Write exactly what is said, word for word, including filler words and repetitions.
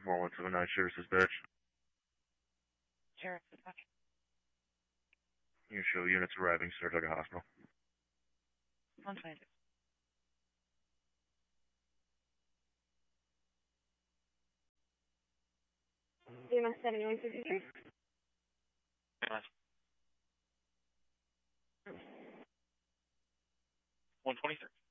one one seven nine, Sheriff's Dispatch. Sheriff's Dispatch. You show units arriving, Saratoga Hospital. one twenty-six. E M S seventy-one fifty-three. one twenty-six.